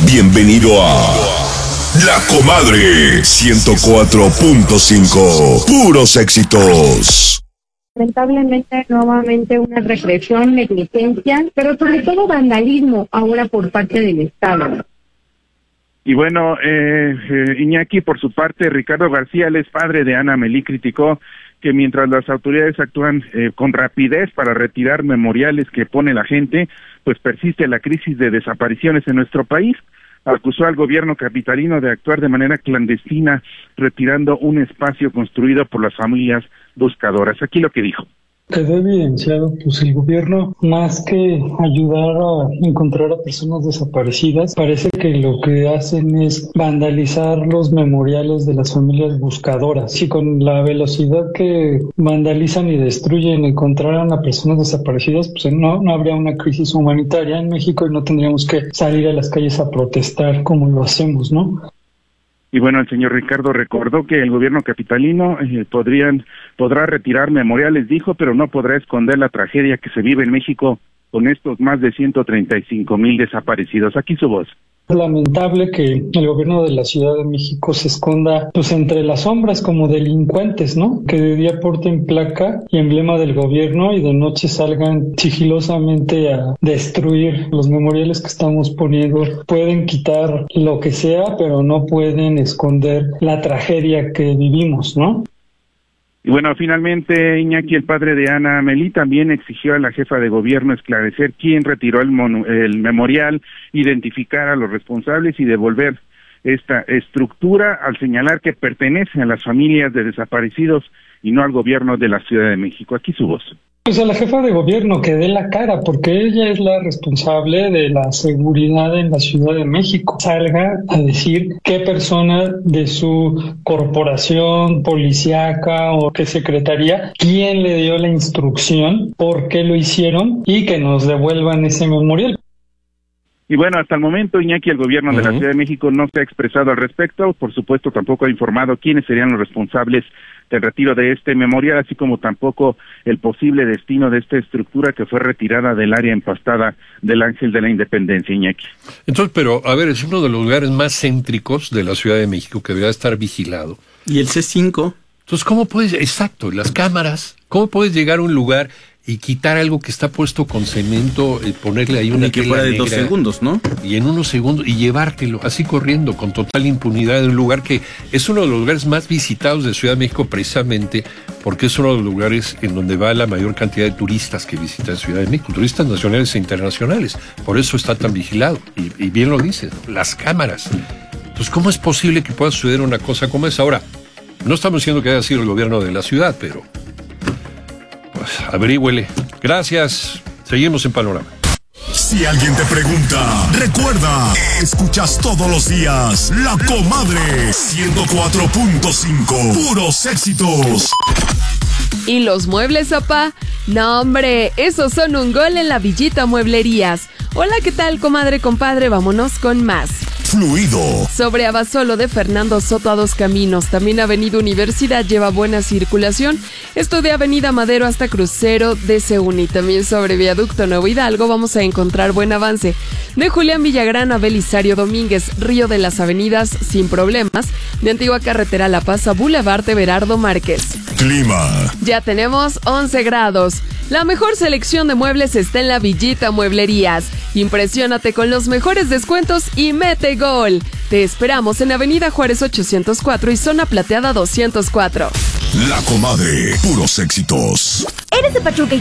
Bienvenido a La Comadre 104.5. Puros éxitos. Lamentablemente, nuevamente una represión, negligencia, pero sobre todo vandalismo ahora por parte del Estado. Y bueno, Iñaki, por su parte, Ricardo García, el ex padre de Ana Melí, criticó que mientras las autoridades actúan con rapidez para retirar memoriales que pone la gente, pues persiste la crisis de desapariciones en nuestro país. Acusó al gobierno capitalino de actuar de manera clandestina, retirando un espacio construido por las familias buscadoras. Aquí lo que dijo. Quedó evidenciado, pues el gobierno, más que ayudar a encontrar a personas desaparecidas, parece que lo que hacen es vandalizar los memoriales de las familias buscadoras. Y con la velocidad que vandalizan y destruyen encontraran a personas desaparecidas, pues no habría una crisis humanitaria en México y no tendríamos que salir a las calles a protestar como lo hacemos, ¿no? Y bueno, el señor Ricardo recordó que el gobierno capitalino podrá retirar memoriales, dijo, pero no podrá esconder la tragedia que se vive en México con estos más de 135,000 desaparecidos. Aquí su voz. Es lamentable que el gobierno de la Ciudad de México se esconda pues entre las sombras como delincuentes, ¿no? Que de día porten placa y emblema del gobierno y de noche salgan sigilosamente a destruir los memoriales que estamos poniendo. Pueden quitar lo que sea, pero no pueden esconder la tragedia que vivimos, ¿no? Y bueno, finalmente, Iñaki, el padre de Ana Melí, también exigió a la jefa de gobierno esclarecer quién retiró el memorial, identificar a los responsables y devolver esta estructura, al señalar que pertenece a las familias de desaparecidos y no al gobierno de la Ciudad de México. Aquí su voz. Pues a la jefa de gobierno que dé la cara, porque ella es la responsable de la seguridad en la Ciudad de México. Salga a decir qué persona de su corporación policíaca o qué secretaría, quién le dio la instrucción, por qué lo hicieron y que nos devuelvan ese memorial. Y bueno, hasta el momento, Iñaki, el gobierno de la Ciudad de México no se ha expresado al respecto. Por supuesto, tampoco ha informado quiénes serían los responsables del retiro de este memorial, así como tampoco el posible destino de esta estructura que fue retirada del área empastada del Ángel de la Independencia, Iñaki. Entonces, pero, a ver, es uno de los lugares más céntricos de la Ciudad de México que debería estar vigilado. ¿Y el C5? Entonces, ¿cómo puedes, exacto, las cámaras, cómo puedes llegar a un lugar y quitar algo que está puesto con cemento, ponerle ahí una que fuera de 2 segundos, ¿no? Y en unos segundos, y llevártelo así corriendo con total impunidad en un lugar que es uno de los lugares más visitados de Ciudad de México, precisamente porque es uno de los lugares en donde va la mayor cantidad de turistas que visitan Ciudad de México, turistas nacionales e internacionales. Por eso está tan vigilado. Y bien lo dices, las cámaras. Entonces, ¿cómo es posible que pueda suceder una cosa como esa? Ahora, no estamos diciendo que haya sido el gobierno de la ciudad, pero pues averígüele. Gracias. Seguimos en Panorama. Si alguien te pregunta, recuerda, escuchas todos los días La Comadre 104.5. Puros éxitos. ¿Y los muebles, papá? No, hombre, esos son un gol en la Villita Mueblerías. Hola, ¿qué tal, comadre, compadre? Vámonos con más. Fluido. Sobre Abasolo de Fernando Soto a 2 caminos, también Avenida Universidad lleva buena circulación. Esto de Avenida Madero hasta Crucero de Seúl, y también sobre Viaducto Nuevo Hidalgo vamos a encontrar buen avance. De Julián Villagrán a Belisario Domínguez, Río de las Avenidas sin problemas. De Antigua Carretera La Paz a Boulevard de Berardo Márquez. Clima. Ya tenemos 11 grados. La mejor selección de muebles está en la Villita Mueblerías. Impresiónate con los mejores descuentos y mete gol. Te esperamos en Avenida Juárez 804 y Zona Plateada 204. La Comadre, puros éxitos. ¿Eres de Pachuca y